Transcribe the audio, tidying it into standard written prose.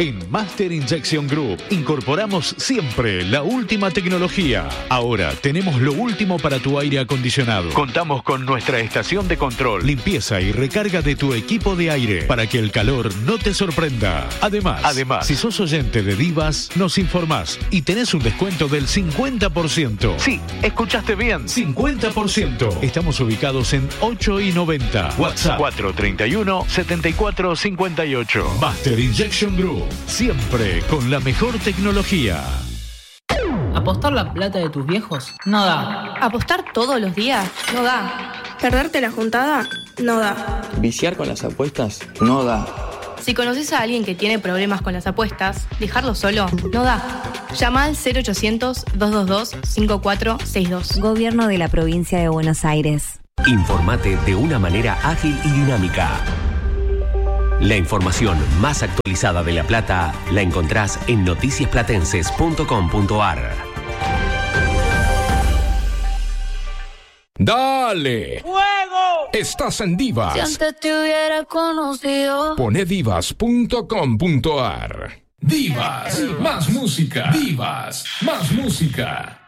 En Master Injection Group incorporamos siempre la última tecnología. Ahora tenemos lo último para tu aire acondicionado. Contamos con nuestra estación de control, limpieza y recarga de tu equipo de aire para que el calor no te sorprenda. Además, si sos oyente de Divas, nos informás y tenés un descuento del 50%. Sí, escuchaste bien, 50%. Estamos ubicados en 8 y 90. WhatsApp 431-7458. Master Injection Group, siempre con la mejor tecnología. ¿Apostar la plata de tus viejos? No da. ¿Apostar todos los días? No da. ¿Perderte la juntada? No da. ¿Viciar con las apuestas? No da. Si conoces a alguien que tiene problemas con las apuestas, dejarlo solo no da. Llama al 0800-222-5462. Gobierno de la Provincia de Buenos Aires. Informate de una manera ágil y dinámica. La información más actualizada de La Plata la encontrás en noticiasplatenses.com.ar. ¡Dale! ¡Fuego! Estás en Divas. Si antes te hubiera conocido. Pone divas.com.ar. Divas, más música. Divas, más música.